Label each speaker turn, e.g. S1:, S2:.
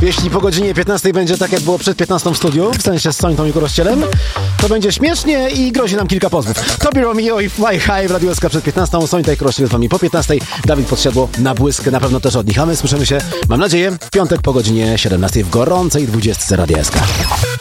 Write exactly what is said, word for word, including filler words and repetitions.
S1: Jeśli po godzinie piętnastej będzie tak, jak było przed piętnastą w studiu, w sensie z Sońtą i Korościelem, to będzie śmiesznie i grozi nam kilka pozwów. Tobi Romeo i Fly High w Radiu S K przed piętnastą, Sońta i Korościel z wami po piętnastej, Dawid Podsiadło na błysk, na pewno też od nich, a my słyszymy się, mam nadzieję, w piątek po godzinie siedemnastej w gorącej dwudziestce Radia S K.